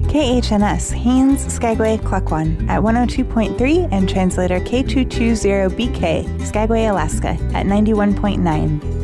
KHNS, Haines, Skagway, Klukwan at 102.3 and translator K220BK, Skagway, Alaska at 91.9.